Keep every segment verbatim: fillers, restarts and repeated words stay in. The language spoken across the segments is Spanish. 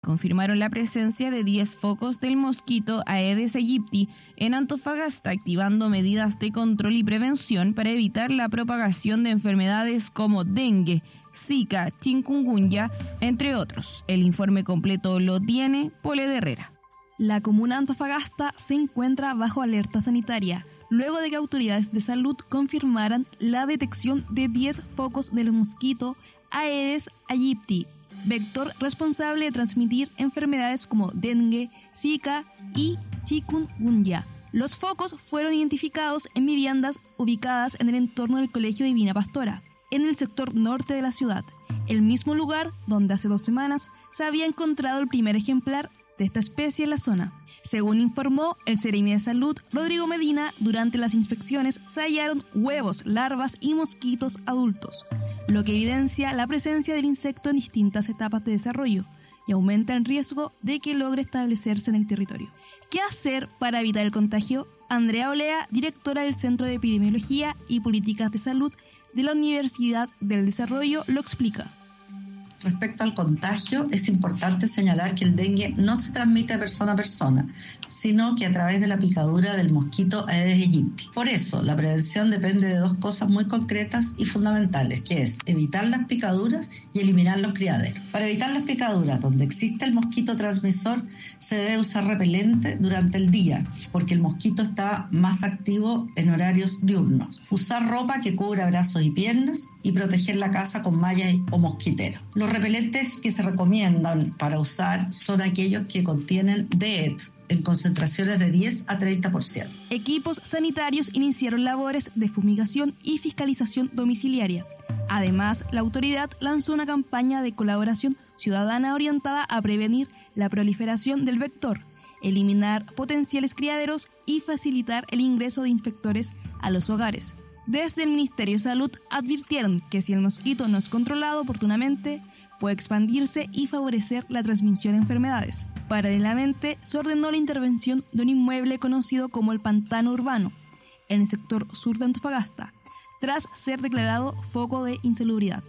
confirmaron la presencia de diez focos del mosquito Aedes aegypti en Antofagasta, activando medidas de control y prevención para evitar la propagación de enfermedades como dengue, zika, chikungunya, entre otros. El informe completo lo tiene Pole de Herrera. La comuna de Antofagasta se encuentra bajo alerta sanitaria, luego de que autoridades de salud confirmaran la detección de diez focos del mosquito Aedes aegypti, vector responsable de transmitir enfermedades como dengue, zika y chikungunya. Los focos fueron identificados en viviendas ubicadas en el entorno del Colegio Divina Pastora, en el sector norte de la ciudad, el mismo lugar donde hace dos semanas se había encontrado el primer ejemplar de esta especie en la zona. Según informó el Seremi de Salud, Rodrigo Medina, durante las inspecciones se hallaron huevos, larvas y mosquitos adultos, lo que evidencia la presencia del insecto en distintas etapas de desarrollo y aumenta el riesgo de que logre establecerse en el territorio. ¿Qué hacer para evitar el contagio? Andrea Olea, directora del Centro de Epidemiología y Políticas de Salud de la Universidad del Desarrollo, lo explica. Respecto al contagio, es importante señalar que el dengue no se transmite de persona a persona, sino que a través de la picadura del mosquito Aedes aegypti. Por eso, la prevención depende de dos cosas muy concretas y fundamentales, que es evitar las picaduras y eliminar los criaderos. Para evitar las picaduras, donde existe el mosquito transmisor, se debe usar repelente durante el día, porque el mosquito está más activo en horarios diurnos. Usar ropa que cubra brazos y piernas y proteger la casa con mallas o mosquiteros. Los repelentes que se recomiendan para usar son aquellos que contienen D E T en concentraciones de diez a treinta por ciento. Equipos sanitarios iniciaron labores de fumigación y fiscalización domiciliaria. Además, la autoridad lanzó una campaña de colaboración ciudadana orientada a prevenir la proliferación del vector, eliminar potenciales criaderos y facilitar el ingreso de inspectores a los hogares. Desde el Ministerio de Salud advirtieron que si el mosquito no es controlado oportunamente, puede expandirse y favorecer la transmisión de enfermedades. Paralelamente, se ordenó la intervención de un inmueble conocido como el Pantano Urbano, en el sector sur de Antofagasta, tras ser declarado foco de insalubridad.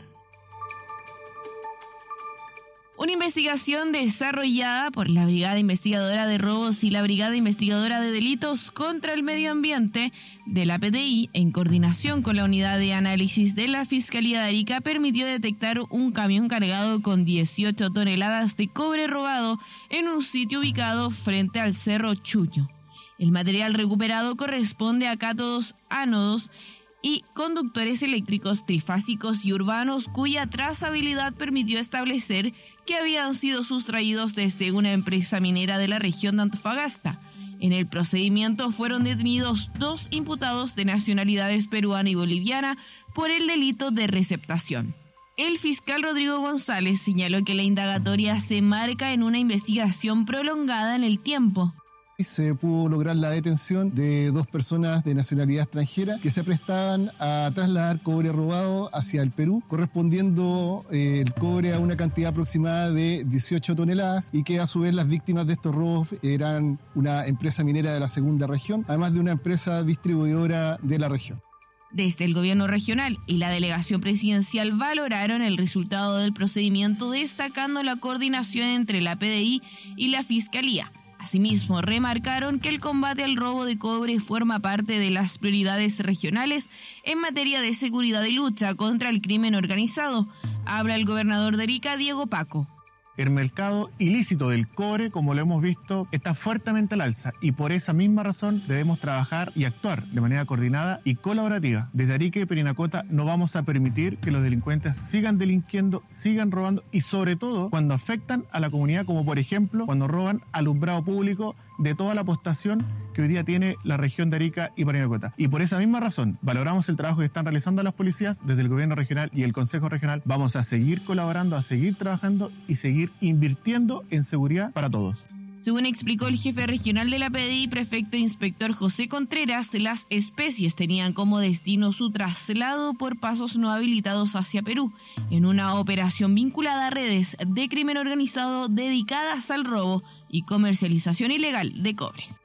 Una investigación desarrollada por la Brigada Investigadora de Robos y la Brigada Investigadora de Delitos contra el Medio Ambiente de la P D I, en coordinación con la Unidad de Análisis de la Fiscalía de Arica, permitió detectar un camión cargado con dieciocho toneladas de cobre robado en un sitio ubicado frente al Cerro Chullo. El material recuperado corresponde a cátodos, ánodos y conductores eléctricos trifásicos y urbanos, cuya trazabilidad permitió establecer que habían sido sustraídos desde una empresa minera de la región de Antofagasta. En el procedimiento fueron detenidos dos imputados de nacionalidades peruana y boliviana por el delito de receptación. El fiscal Rodrigo González señaló que la indagatoria se marca en una investigación prolongada en el tiempo. Se pudo lograr la detención de dos personas de nacionalidad extranjera que se prestaban a trasladar cobre robado hacia el Perú, correspondiendo eh, el cobre a una cantidad aproximada de dieciocho toneladas, y que a su vez las víctimas de estos robos eran una empresa minera de la segunda región, además de una empresa distribuidora de la región. Desde el gobierno regional y la delegación presidencial valoraron el resultado del procedimiento, destacando la coordinación entre la P D I y la Fiscalía. Asimismo, remarcaron que el combate al robo de cobre forma parte de las prioridades regionales en materia de seguridad y lucha contra el crimen organizado. Habla el gobernador de Arica, Diego Paco. El mercado ilícito del cobre, como lo hemos visto, está fuertemente al alza, y por esa misma razón debemos trabajar y actuar de manera coordinada y colaborativa. Desde Arica y Parinacota no vamos a permitir que los delincuentes sigan delinquiendo, sigan robando, y sobre todo cuando afectan a la comunidad, como por ejemplo cuando roban alumbrado público de toda la postación que hoy día tiene la región de Arica y Parinacota. Y por esa misma razón valoramos el trabajo que están realizando las policías desde el gobierno regional y el Consejo Regional. Vamos a seguir colaborando, a seguir trabajando y seguir invirtiendo en seguridad para todos. Según explicó el jefe regional de la P D I, prefecto inspector José Contreras, las especies tenían como destino su traslado por pasos no habilitados hacia Perú, en una operación vinculada a redes de crimen organizado dedicadas al robo y comercialización ilegal de cobre.